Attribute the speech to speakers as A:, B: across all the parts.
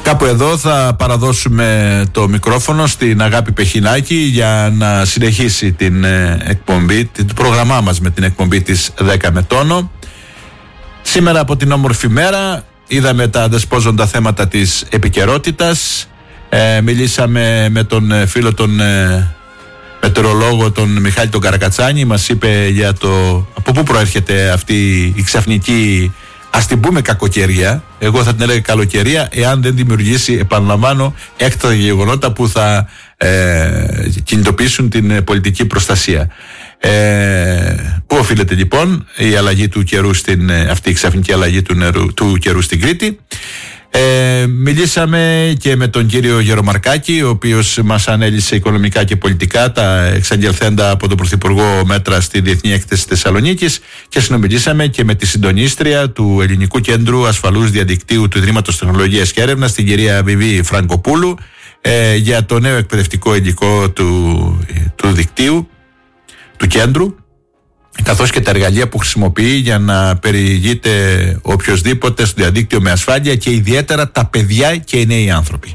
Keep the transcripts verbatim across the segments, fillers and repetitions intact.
A: Κάπου εδώ θα παραδώσουμε το μικρόφωνο στην Αγάπη Πεχινάκη για να συνεχίσει την εκπομπή, το πρόγραμμά μας με την εκπομπή της δέκα με τόνο. Σήμερα από την όμορφη μέρα είδαμε τα δεσπόζοντα θέματα της επικαιρότητας. Ε, μιλήσαμε με τον φίλο τον ε, μετεωρολόγο τον Μιχάλη τον Καρακατσάνη. Μας είπε για το από πού προέρχεται αυτή η ξαφνική, ας την πούμε, κακοκαιρία. Εγώ θα την έλεγα καλοκαιρία, εάν δεν δημιουργήσει, επαναλαμβάνω, έκτακτα γεγονότα που θα ε, κινητοποιήσουν την πολιτική προστασία. Ε, πού οφείλεται λοιπόν η αλλαγή του καιρού στην, αυτή η ξαφνική αλλαγή του, νερού, του καιρού στην Κρήτη? Ε, μιλήσαμε και με τον κύριο Γερομαρκάκη, ο οποίος μας ανέλησε οικονομικά και πολιτικά τα εξαγγελθέντα από τον Πρωθυπουργό μέτρα στη Διεθνή Έκθεση Θεσσαλονίκης, και συνομιλήσαμε και με τη συντονίστρια του Ελληνικού Κέντρου Ασφαλούς Διαδικτύου του Ιδρύματος Τεχνολογίας και Έρευνας, την κυρία Βιβί Φραγκοπούλου, ε, για το νέο εκπαιδευτικό υλικό του, του δικτύου, του κέντρου, καθώς και τα εργαλεία που χρησιμοποιεί για να περιηγείται οποιοσδήποτε στο διαδίκτυο με ασφάλεια, και ιδιαίτερα τα παιδιά και οι νέοι άνθρωποι.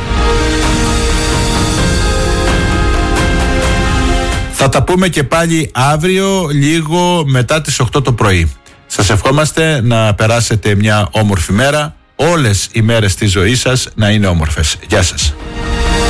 A: Θα τα πούμε και πάλι αύριο λίγο μετά τις οκτώ το πρωί. Σας ευχόμαστε να περάσετε μια όμορφη μέρα, όλες οι μέρες της ζωής σας να είναι όμορφες. Γεια σας.